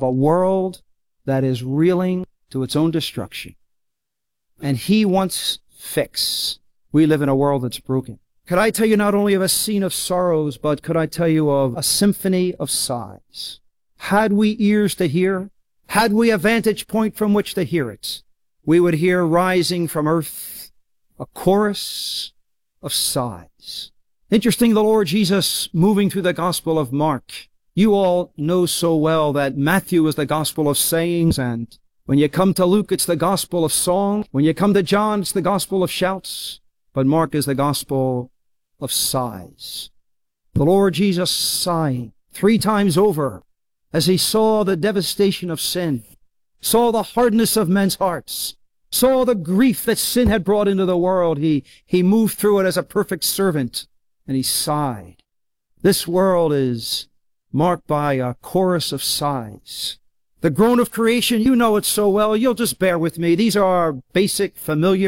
a world that is reeling to its own destruction. And he wants fix. We live in a world that's broken. Could I tell you not only of a scene of sorrows, but could I tell you of a symphony of sighs? Had we ears to hear, had we a vantage point from which to hear it, we would hear rising from earth a chorus of sighs. Interesting, the Lord Jesus moving through the Gospel of Mark. You all know so well that Matthew is the Gospel of sayings, and when you come to Luke, it's the Gospel of song. When you come to John, it's the Gospel of shouts. But Mark is the Gospel of sighs. The Lord Jesus sighing 3 times over as he saw the devastation of sin, saw the hardness of men's hearts, saw the grief that sin had brought into the world. He moved through it as a perfect servant, and he sighed. This world is marked by a chorus of sighs. The groan of creation, you know it so well. You'll just bear with me. These are basic, familiar